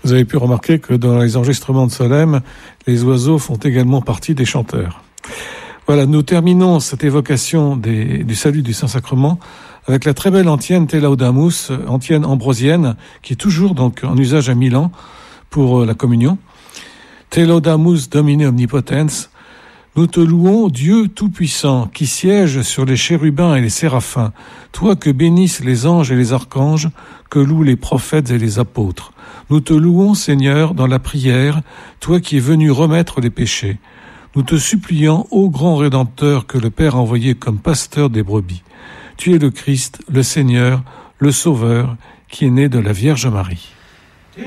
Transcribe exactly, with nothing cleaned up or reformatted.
Vous avez pu remarquer que dans les enregistrements de Solesmes, les oiseaux font également partie des chanteurs. Voilà, nous terminons cette évocation des, du salut du Saint-Sacrement avec la très belle antienne Te Laudamus, antienne ambrosienne, qui est toujours donc en usage à Milan pour la communion. Te Laudamus Domine Omnipotens. Nous te louons, Dieu Tout-Puissant, qui siège sur les chérubins et les séraphins, toi que bénissent les anges et les archanges, que louent les prophètes et les apôtres. Nous te louons, Seigneur, dans la prière, toi qui es venu remettre les péchés. Nous te supplions, ô grand Rédempteur que le Père a envoyé comme pasteur des brebis. Tu es le Christ, le Seigneur, le Sauveur, qui est né de la Vierge Marie.